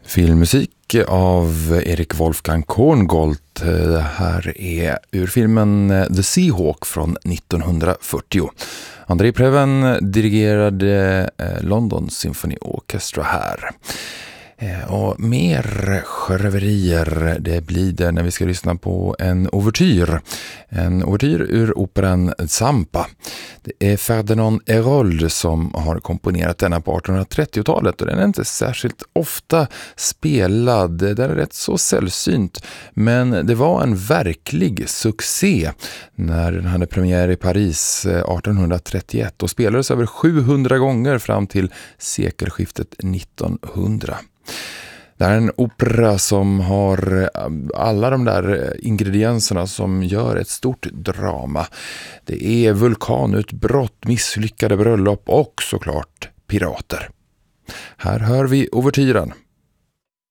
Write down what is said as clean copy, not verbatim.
Filmmusik av Erik Wolfgang Korngold. Det här är ur filmen The Seahawk från 1940. Andrei Previn dirigerade London Symphony Orchestra här. Och mer sjöröverier, det blir det när vi ska lyssna på en ouvertyr. En ouvertyr ur operan Zampa. Det är Ferdinand Hérold som har komponerat denna på 1830-talet och den är inte särskilt ofta spelad. Den är rätt så sällsynt, men det var en verklig succé när den hade premiär i Paris 1831 och spelades över 700 gånger fram till sekelskiftet 1900. Det är en opera som har alla de där ingredienserna som gör ett stort drama. Det är vulkanutbrott, misslyckade bröllop och såklart pirater. Här hör vi ouvertyren.